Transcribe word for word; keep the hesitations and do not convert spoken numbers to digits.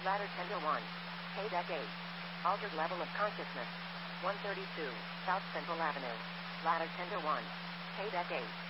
Ladder Tender one. K-Deck eight. Altered level of consciousness. one thirty-two, South Central Avenue. Ladder Tender one. K-Deck eight.